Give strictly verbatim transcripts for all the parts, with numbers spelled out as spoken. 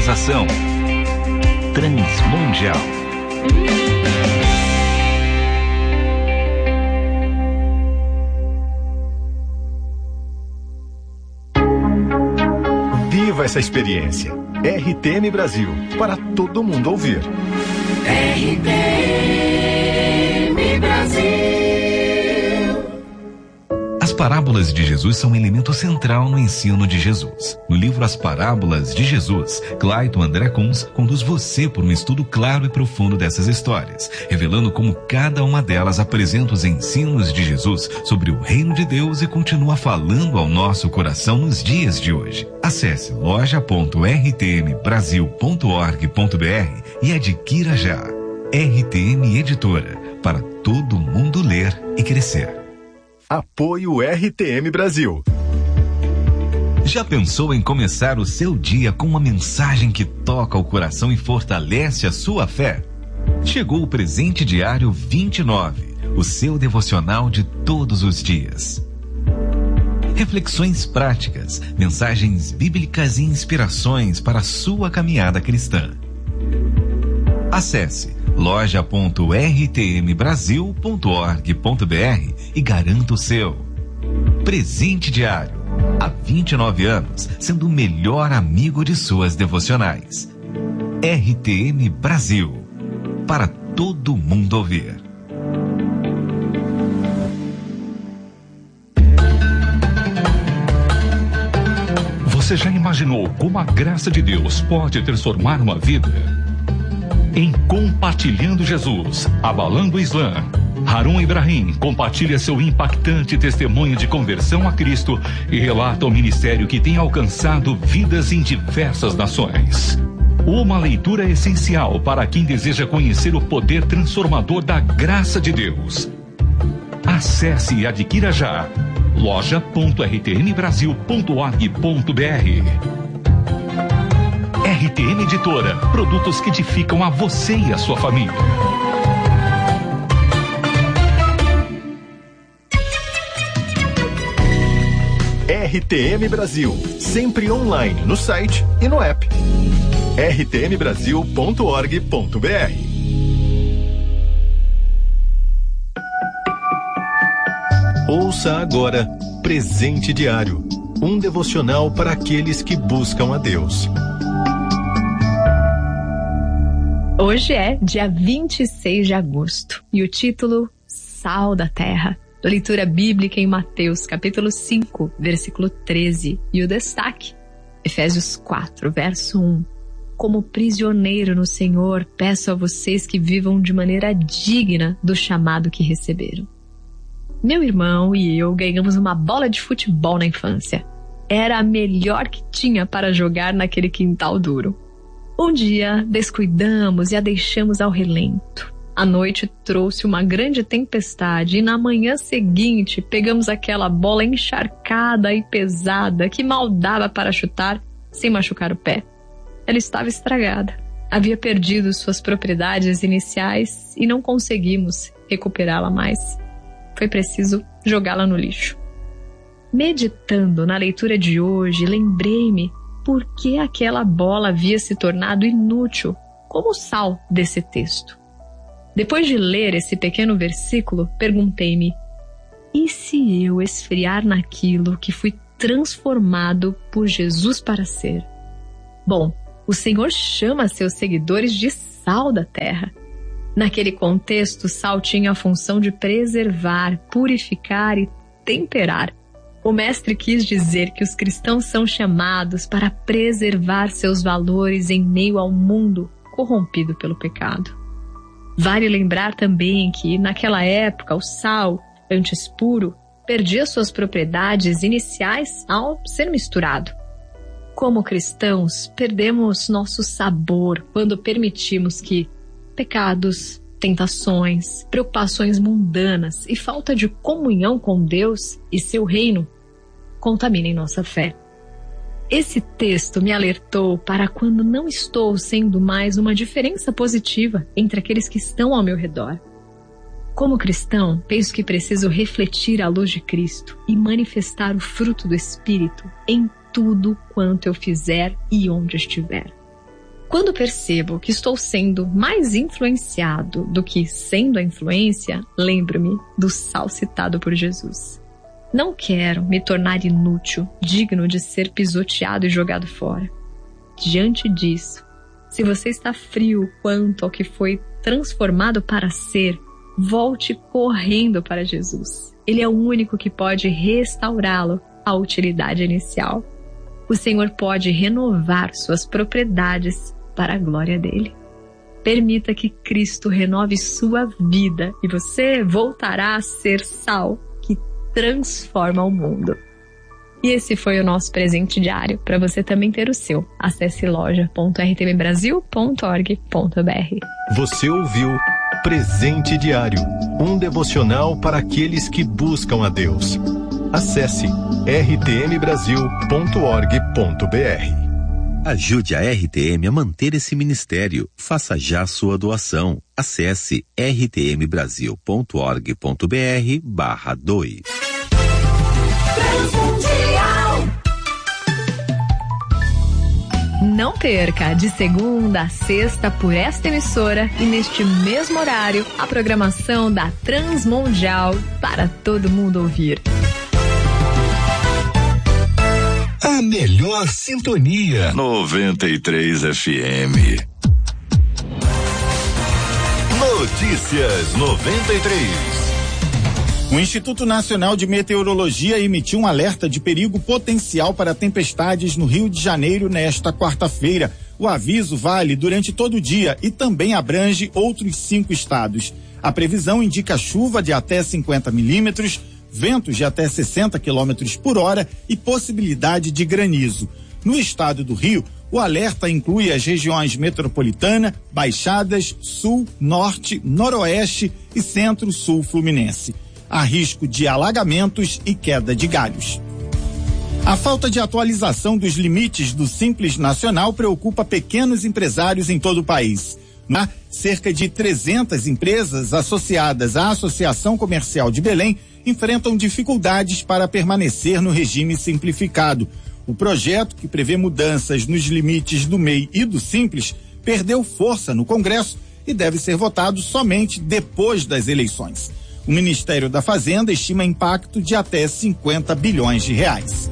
Realização Transmundial. Viva essa experiência. R T M Brasil, para todo mundo ouvir. R T M Brasil. As parábolas de Jesus são um elemento central no ensino de Jesus. No livro As Parábolas de Jesus, Clayton André Kunz conduz você por um estudo claro e profundo dessas histórias, revelando como cada uma delas apresenta os ensinos de Jesus sobre o reino de Deus e continua falando ao nosso coração nos dias de hoje. Acesse loja ponto r t m brasil ponto org ponto b r e adquira já. R T M Editora, para todo mundo ler e crescer. Apoio R T M Brasil. Já pensou em começar o seu dia com uma mensagem que toca o coração e fortalece a sua fé? Chegou o Presente Diário vinte e nove, o seu devocional de todos os dias. Reflexões práticas, mensagens bíblicas e inspirações para a sua caminhada cristã. Acesse loja ponto r t m brasil ponto org ponto b r e garanta o seu. Presente Diário, há vinte e nove anos, sendo o melhor amigo de suas devocionais. R T M Brasil, para todo mundo ouvir. Você já imaginou como a graça de Deus pode transformar uma vida? Em Compartilhando Jesus, Abalando o Islã, Harun Ibrahim compartilha seu impactante testemunho de conversão a Cristo e relata o ministério que tem alcançado vidas em diversas nações. Uma leitura essencial para quem deseja conhecer o poder transformador da graça de Deus. Acesse e adquira já loja ponto r t m brasil ponto org ponto b r. R T M Editora, produtos que edificam a você e a sua família. R T M Brasil, sempre online no site e no app. r t m brasil ponto org ponto b r. Ouça agora Presente Diário, um devocional para aqueles que buscam a Deus. Hoje é dia vinte e seis de agosto e o título Sal da Terra. Leitura bíblica em Mateus capítulo cinco, versículo treze, e o destaque, Efésios quatro, verso um. Como prisioneiro no Senhor, peço a vocês que vivam de maneira digna do chamado que receberam. Meu irmão e eu ganhamos uma bola de futebol na infância. Era a melhor que tinha para jogar naquele quintal duro. Um dia, descuidamos e a deixamos ao relento. A noite trouxe uma grande tempestade e na manhã seguinte pegamos aquela bola encharcada e pesada que mal dava para chutar sem machucar o pé. Ela estava estragada. Havia perdido suas propriedades iniciais e não conseguimos recuperá-la mais. Foi preciso jogá-la no lixo. Meditando na leitura de hoje, lembrei-me por que aquela bola havia se tornado inútil, como o sal desse texto. Depois de ler esse pequeno versículo, perguntei-me: e se eu esfriar naquilo que fui transformado por Jesus para ser? Bom, o Senhor chama seus seguidores de sal da terra. Naquele contexto, o sal tinha a função de preservar, purificar e temperar. O mestre quis dizer que os cristãos são chamados para preservar seus valores em meio ao mundo corrompido pelo pecado. Vale lembrar também que, naquela época, o sal, antes puro, perdia suas propriedades iniciais ao ser misturado. Como cristãos, perdemos nosso sabor quando permitimos que pecados, tentações, preocupações mundanas e falta de comunhão com Deus e seu reino contaminem nossa fé. Esse texto me alertou para quando não estou sendo mais uma diferença positiva entre aqueles que estão ao meu redor. Como cristão, penso que preciso refletir a luz de Cristo e manifestar o fruto do Espírito em tudo quanto eu fizer e onde estiver. Quando percebo que estou sendo mais influenciado do que sendo a influência, lembro-me do sal citado por Jesus. Não quero me tornar inútil, digno de ser pisoteado e jogado fora. Diante disso, se você está frio quanto ao que foi transformado para ser, volte correndo para Jesus. Ele é o único que pode restaurá-lo à utilidade inicial. O Senhor pode renovar suas propriedades para a glória dele. Permita que Cristo renove sua vida e você voltará a ser sal que transforma o mundo. E esse foi o nosso presente diário. Para você também ter o seu, acesse loja ponto r t m brasil ponto org ponto b r. Você ouviu Presente Diário, um devocional para aqueles que buscam a Deus. Acesse r t m brasil ponto org ponto b r. Ajude a R T M a manter esse ministério. Faça já sua doação. Acesse r t m brasil ponto org ponto b r barra doe. Não perca, de segunda a sexta, por esta emissora e neste mesmo horário, a programação da Transmundial para todo mundo ouvir. A melhor sintonia. noventa e três F M. Notícias noventa e três. O Instituto Nacional de Meteorologia emitiu um alerta de perigo potencial para tempestades no Rio de Janeiro nesta quarta-feira. O aviso vale durante todo o dia e também abrange outros cinco estados. A previsão indica chuva de até cinquenta milímetros, ventos de até sessenta quilômetros por hora e possibilidade de granizo. No estado do Rio, o alerta inclui as regiões metropolitana, Baixadas, Sul, Norte, Noroeste e Centro-Sul Fluminense. Há risco de alagamentos e queda de galhos. A falta de atualização dos limites do Simples Nacional preocupa pequenos empresários em todo o país. Há cerca de trezentas empresas associadas à Associação Comercial de Belém enfrentam dificuldades para permanecer no regime simplificado. O projeto, que prevê mudanças nos limites do M E I e do Simples, perdeu força no Congresso e deve ser votado somente depois das eleições. O Ministério da Fazenda estima impacto de até cinquenta bilhões de reais.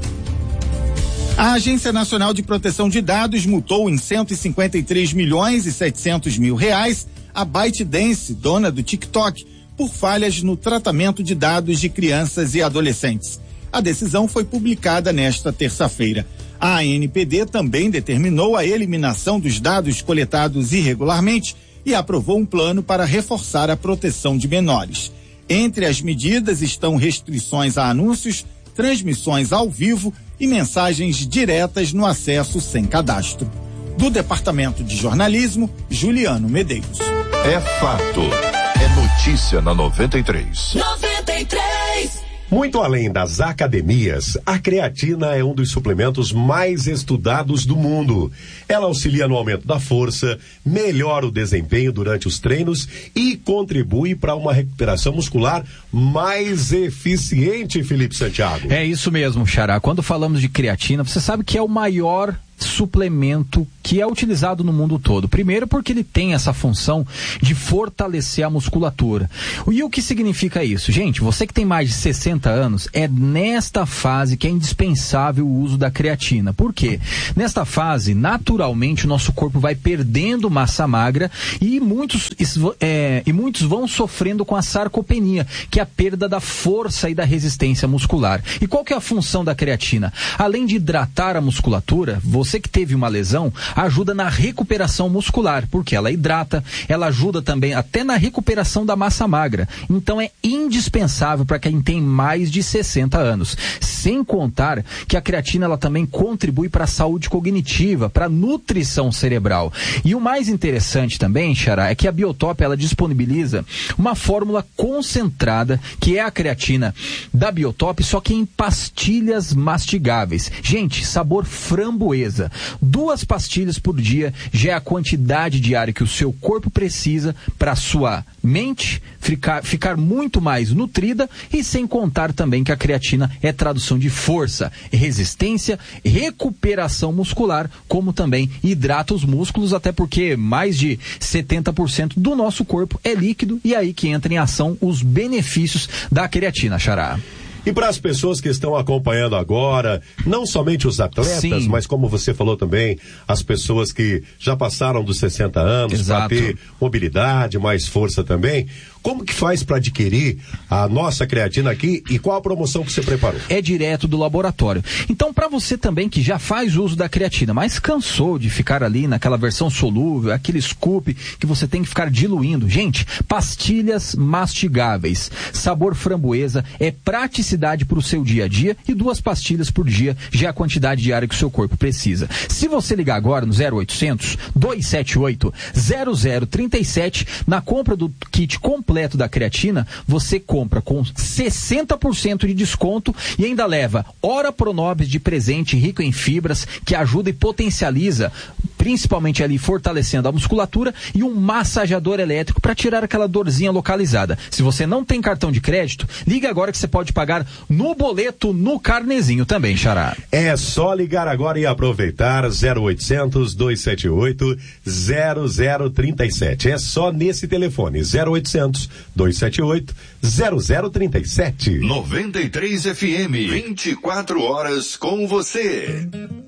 A Agência Nacional de Proteção de Dados multou em cento e cinquenta e três milhões e setecentos mil reais a ByteDance, dona do TikTok, por falhas no tratamento de dados de crianças e adolescentes. A decisão foi publicada nesta terça-feira. A A N P D também determinou a eliminação dos dados coletados irregularmente e aprovou um plano para reforçar a proteção de menores. Entre as medidas estão restrições a anúncios, transmissões ao vivo e mensagens diretas no acesso sem cadastro. Do Departamento de Jornalismo, Juliano Medeiros. É fato. É notícia na noventa e três. noventa e três. Muito além das academias, a creatina é um dos suplementos mais estudados do mundo. Ela auxilia no aumento da força, melhora o desempenho durante os treinos e contribui para uma recuperação muscular mais eficiente, Felipe Santiago. É isso mesmo, Xará. Quando falamos de creatina, você sabe que é o maior suplemento que é utilizado no mundo todo. Primeiro porque ele tem essa função de fortalecer a musculatura. E o que significa isso? Gente, você que tem mais de sessenta anos, é nesta fase que é indispensável o uso da creatina. Por quê? Nesta fase, naturalmente, o nosso corpo vai perdendo massa magra e muitos, é, e muitos vão sofrendo com a sarcopenia, que é a perda da força e da resistência muscular. E qual que é a função da creatina? Além de hidratar a musculatura, você que teve uma lesão, ajuda na recuperação muscular, porque ela hidrata, ela ajuda também até na recuperação da massa magra. Então é indispensável para quem tem mais de sessenta anos. Sem contar que a creatina ela também contribui para a saúde cognitiva, para a nutrição cerebral. E o mais interessante também, Xará, é que a Biotop ela disponibiliza uma fórmula concentrada, que é a creatina da Biotop, só que em pastilhas mastigáveis. Gente, sabor framboesa. precisa. Duas pastilhas por dia já é a quantidade diária que o seu corpo precisa para sua mente ficar, ficar muito mais nutrida, e sem contar também que a creatina é tradução de força, resistência, recuperação muscular, como também hidrata os músculos, até porque mais de setenta por cento do nosso corpo é líquido, e aí que entra em ação os benefícios da creatina, Xará. E para as pessoas que estão acompanhando agora, não somente os atletas, Sim. mas como você falou também, as pessoas que já passaram dos sessenta anos para ter mobilidade, mais força também, como que faz para adquirir a nossa creatina aqui e qual a promoção que você preparou? É direto do laboratório. Então, para você também que já faz uso da creatina, mas cansou de ficar ali naquela versão solúvel, aquele scoop que você tem que ficar diluindo, gente, pastilhas mastigáveis, sabor framboesa, é praticidade para o seu dia a dia, e duas pastilhas por dia já é a quantidade diária que o seu corpo precisa. Se você ligar agora no zero oitocentos, dois sete oito, zero zero três sete, na compra do kit completo da creatina, você compra com sessenta por cento de desconto e ainda leva Ora Pronobis de presente, rico em fibras, que ajuda e potencializa, principalmente ali fortalecendo a musculatura, e um massageador elétrico para tirar aquela dorzinha localizada. Se você não tem cartão de crédito, liga agora que você pode pagar no boleto, no carnezinho também, Xará. É só ligar agora e aproveitar zero oitocentos, dois sete oito, zero zero três sete. É só nesse telefone, zero oitocentos, dois sete oito, zero zero três sete. noventa e três F M, vinte e quatro horas com você.